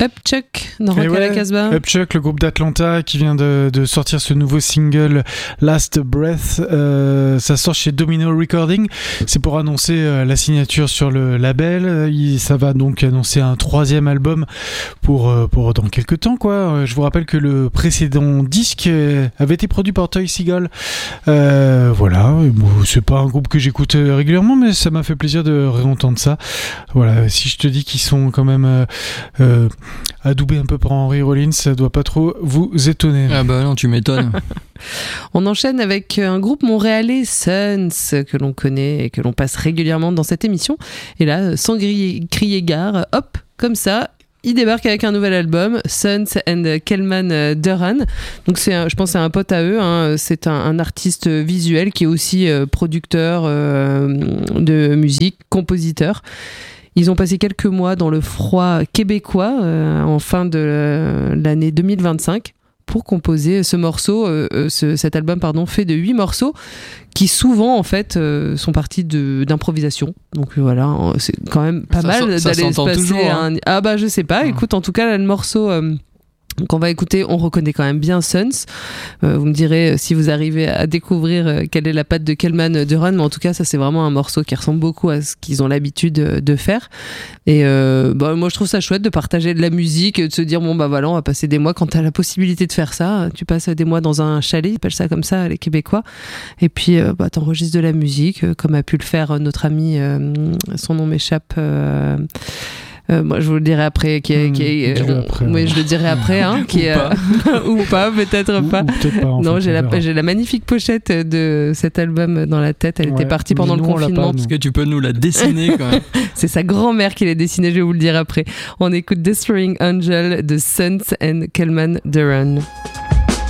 Upchuck dans Rock à la Casbah. Upchuck, le groupe d'Atlanta qui vient de sortir ce nouveau single Last Breath. Ça sort chez Domino Recording. C'est pour annoncer la signature sur le label. Ça va donc annoncer un 3e album pour dans quelques temps, quoi. Je vous rappelle que le précédent disque avait été produit par Toy Seagull. Voilà. Bon, c'est pas un groupe que j'écoute régulièrement, mais ça m'a fait plaisir de réentendre ça. Voilà. Si je te dis qu'ils sont quand même adoubés un peu par Henry Rollins, ça doit pas trop vous étonner. Ah bah non, tu m'étonnes. On enchaîne avec un groupe montréalais, Suns, que l'on connaît et que l'on passe régulièrement dans cette émission. Et là, sans crier gare, hop, comme ça, il débarque avec un nouvel album, Suns and Kelman Duran. Donc je pense que c'est un pote à eux, hein. C'est un artiste visuel qui est aussi producteur de musique, compositeur. Ils ont passé quelques mois dans le froid québécois en fin de l'année 2025 pour composer ce morceau, cet album fait de 8 morceaux qui souvent en fait sont partis d'improvisation. Donc voilà, c'est quand même pas mal d'aller se passer toujours, hein. Ah bah je sais pas, écoute, en tout cas là, le morceau qu'on va écouter, on reconnaît quand même bien Suns. Vous me direz si vous arrivez à découvrir quelle est la patte de Kelman Duran, mais en tout cas ça c'est vraiment un morceau qui ressemble beaucoup à ce qu'ils ont l'habitude de faire. Et moi je trouve ça chouette de partager de la musique et de se dire bon bah voilà, on va passer des mois, quand t'as la possibilité de faire ça, tu passes des mois dans un chalet, ils appellent ça comme ça les Québécois, et puis t'enregistres de la musique comme a pu le faire notre ami, son nom m'échappe, moi je vous le dirai après, oui je le dirai après, hein, qui est ou pas, peut-être pas. Peut-être pas, non, j'ai la magnifique pochette de cet album dans la tête. Elle était partie pendant le confinement. Est-ce que tu peux nous la dessiner quand même? C'est sa grand-mère qui l'a dessinée, je vais vous le dire après. On écoute Destroying Angel de Suns and Kelman Duran.